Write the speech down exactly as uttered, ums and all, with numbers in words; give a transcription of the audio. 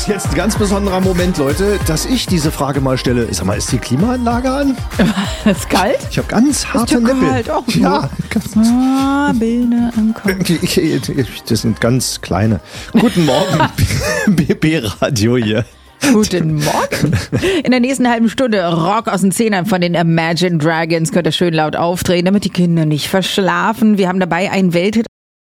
Jetzt ein ganz besonderer Moment, Leute, dass ich diese Frage mal stelle. Sag mal, ist die Klimaanlage an? Ist kalt? Ich habe ganz harte ist Nippel. Kalt auch ja, ganz ah, Bilder im Kopf. Das sind ganz kleine. Guten Morgen, B B-Radio hier. Guten Morgen. In der nächsten halben Stunde Rock aus den Zehnern von den Imagine Dragons. Könnt ihr schön laut aufdrehen, damit die Kinder nicht verschlafen. Wir haben dabei einen Welthit